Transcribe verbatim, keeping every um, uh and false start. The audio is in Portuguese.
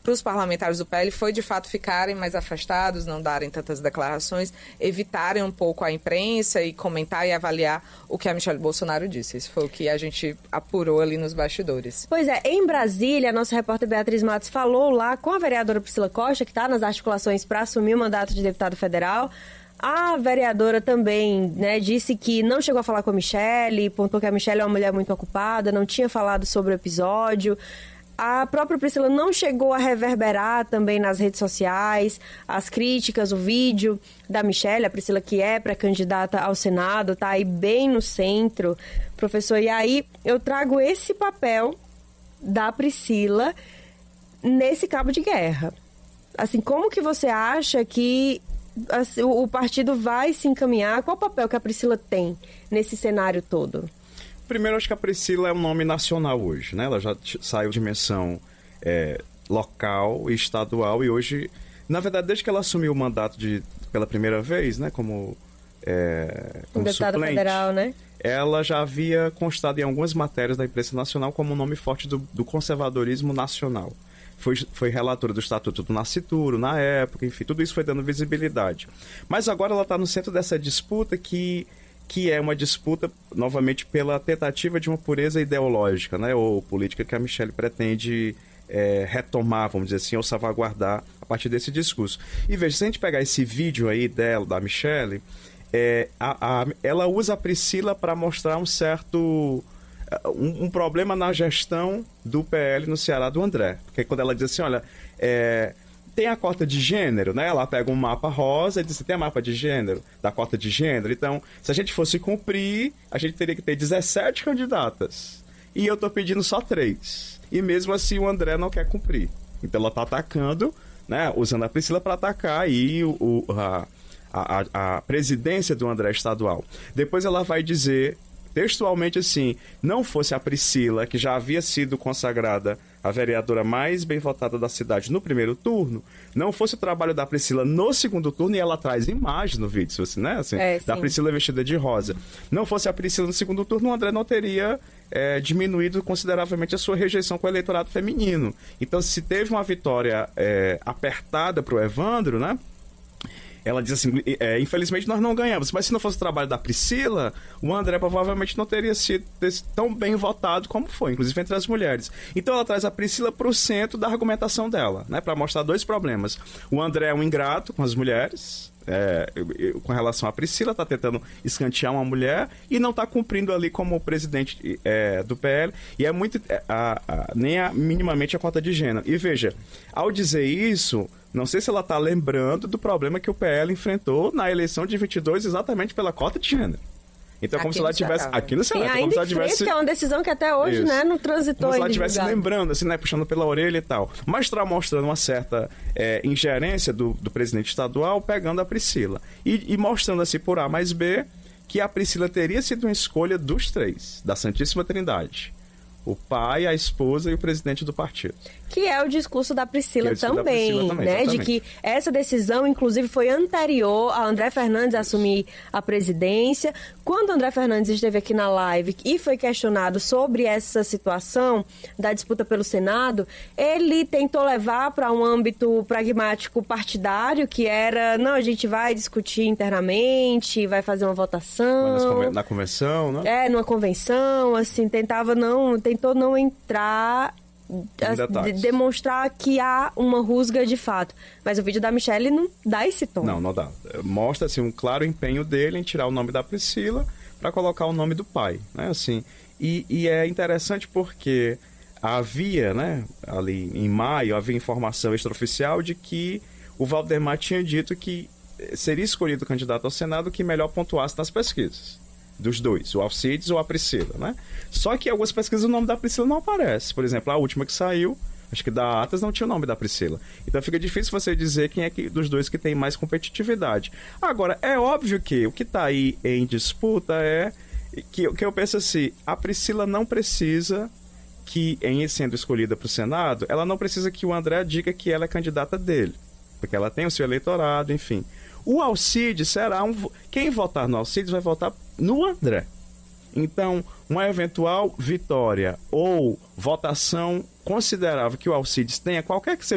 para os parlamentares do P L foi, de fato, ficarem mais afastados, não darem tantas declarações, evitarem um pouco a imprensa e comentar e avaliar o que a Michelle Bolsonaro disse. Isso foi o que a gente apurou ali nos bastidores. Pois é, em Brasília, a nossa repórter Beatriz Matos falou lá com a vereadora Priscila Costa, que está nas articulações para assumir o mandato de deputado federal. A vereadora também, né, disse que não chegou a falar com a Michelle, pontuou que a Michelle é uma mulher muito ocupada, não tinha falado sobre o episódio. A própria Priscila não chegou a reverberar também nas redes sociais as críticas, o vídeo da Michelle, a Priscila que é pré-candidata ao Senado, tá aí bem no centro, professor. E aí eu trago esse papel da Priscila nesse cabo de guerra. Assim, como que você acha que assim, o, o partido vai se encaminhar? Qual o papel que a Priscila tem nesse cenário todo? Primeiro, acho que a Priscila é um nome nacional hoje, né? Ela já saiu de dimensão é, local e estadual e hoje, na verdade, desde que ela assumiu o mandato de, pela primeira vez, né, como, é, como deputada suplente, federal, né? Ela já havia constado em algumas matérias da imprensa nacional como um nome forte do, do conservadorismo nacional. Foi, foi relatora do Estatuto do Nascituro na época, enfim, tudo isso foi dando visibilidade. Mas agora ela está no centro dessa disputa que, que é uma disputa, novamente, pela tentativa de uma pureza ideológica, né, ou política que a Michelle pretende é, retomar, vamos dizer assim, ou salvaguardar a partir desse discurso. E veja, se a gente pegar esse vídeo aí dela, da Michelle, é, a, a, ela usa a Priscila para mostrar um certo... Um, um problema na gestão do P L no Ceará do André. Porque quando ela diz assim, olha, é, tem a cota de gênero, né? Ela pega um mapa rosa e diz, tem a mapa de gênero, da cota de gênero. Então, se a gente fosse cumprir, a gente teria que ter dezessete candidatas. E eu tô pedindo só três. E mesmo assim o André não quer cumprir. Então ela tá atacando, né? Usando a Priscila para atacar aí o, o, a, a, a presidência do André estadual. Depois ela vai dizer... textualmente assim, não fosse a Priscila, que já havia sido consagrada a vereadora mais bem votada da cidade no primeiro turno, não fosse o trabalho da Priscila no segundo turno, e ela traz imagem no vídeo, assim, né? Assim, é, da Priscila vestida de rosa. Não fosse a Priscila no segundo turno, o André não teria é, diminuído consideravelmente a sua rejeição com o eleitorado feminino. Então, se teve uma vitória é, apertada para o Evandro, né? Ela diz assim, é, infelizmente nós não ganhamos, mas se não fosse o trabalho da Priscila, o André provavelmente não teria sido tão bem votado como foi, inclusive entre as mulheres. Então ela traz a Priscila para o centro da argumentação dela, né, para mostrar dois problemas. O André é um ingrato com as mulheres, é, com relação à Priscila, está tentando escantear uma mulher e não está cumprindo ali como presidente é, do P L, e é muito, é, a, a, nem a, minimamente a cota de gênero. E veja, ao dizer isso... não sei se ela está lembrando do problema que o P L enfrentou na eleição de vinte e dois exatamente pela cota de gênero. Então, como se ela tivesse... Aqui no Senado. Como se ela tivesse... que é uma decisão que até hoje, né, não transitou. Como se ela estivesse lembrando, assim, né, puxando pela orelha e tal. Mas está mostrando uma certa é, ingerência do, do presidente estadual pegando a Priscila. E, e mostrando, assim, por A mais B, que a Priscila teria sido uma escolha dos três, da Santíssima Trindade. O pai, a esposa e o presidente do partido. Que é o discurso da Priscila, é também, da Priscila também, né? Exatamente. De que essa decisão, inclusive, foi anterior a André Fernandes assumir a presidência. Quando André Fernandes esteve aqui na live e foi questionado sobre essa situação da disputa pelo Senado, ele tentou levar para um âmbito pragmático partidário, que era, não, a gente vai discutir internamente, vai fazer uma votação. Na convenção, né? É, numa convenção, assim, tentava não, tentou não entrar... A, de, demonstrar que há uma rusga de fato. Mas o vídeo da Michelle não dá esse tom. Não, não dá. Mostra assim, um claro empenho dele em tirar o nome da Priscila para colocar o nome do pai, né? Assim, e, e é interessante porque havia, né, ali em maio, havia informação extraoficial de que o Valdemar tinha dito que seria escolhido o candidato ao Senado que melhor pontuasse nas pesquisas. Dos dois, o Alcides ou a Priscila, né? Só que em algumas pesquisas o nome da Priscila não aparece. Por exemplo, a última que saiu, acho que da Atas, não tinha o nome da Priscila. Então fica difícil você dizer quem é que, dos dois que tem mais competitividade. Agora, é óbvio que o que está aí em disputa é que, que eu penso assim, a Priscila não precisa que, em sendo escolhida para o Senado, ela não precisa que o André diga que ela é candidata dele. Porque ela tem o seu eleitorado, enfim. O Alcides será um... Quem votar no Alcides vai votar no André. Então, uma eventual vitória ou votação considerável que o Alcides tenha, qualquer que seja